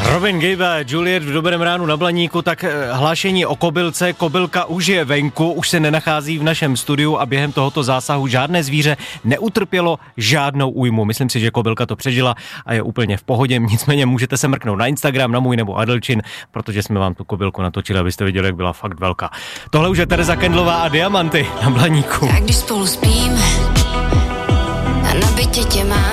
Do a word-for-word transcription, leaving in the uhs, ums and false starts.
Robin Gibb a Juliet v Dobrém ránu na Blaníku, tak hlášení o kobylce, kobylka už je venku, už se nenachází v našem studiu a během tohoto zásahu žádné zvíře neutrpělo žádnou újmu. Myslím si, že kobylka to přežila a je úplně v pohodě, nicméně můžete se mrknout na Instagram, na můj nebo Adelčin, protože jsme vám tu kobylku natočili, abyste viděli, jak byla fakt velká. Tohle už je Tereza Kendlová a Diamanty na Blaníku. Tak když spolu spíme a na bytě tě mám,